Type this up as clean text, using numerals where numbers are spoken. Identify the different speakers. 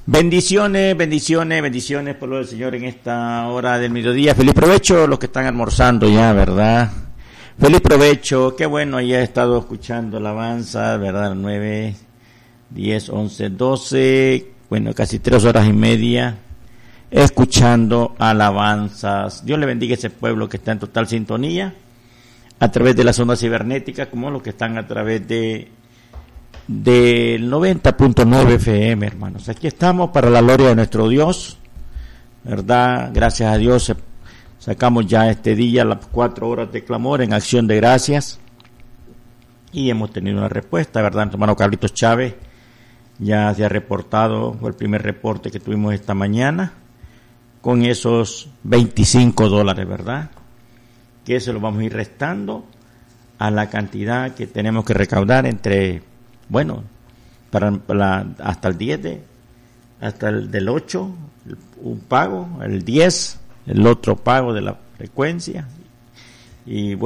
Speaker 1: Bendiciones, pueblo del Señor, en esta hora del mediodía. Feliz provecho los que están almorzando ya, ¿verdad? Feliz provecho, qué bueno, ya he estado escuchando alabanza, ¿verdad? 9, 10, 11, 12, bueno, casi 3 horas y media, escuchando alabanzas. Dios le bendiga a ese pueblo que está en total sintonía, a través de las ondas cibernéticas, como los que están a través del 90.9 FM, hermanos. Aquí estamos para la gloria de nuestro Dios, ¿verdad? Gracias a Dios sacamos ya este día las 4 horas de clamor en acción de gracias y hemos tenido una respuesta, ¿verdad? Nuestro hermano Carlitos Chávez ya se ha reportado, fue el primer reporte que tuvimos esta mañana, con esos $25, ¿verdad? Que se lo vamos a ir restando a la cantidad que tenemos que recaudar entre, bueno, hasta el 10 hasta el del 8, un pago, el 10, el otro pago de la frecuencia, y bueno,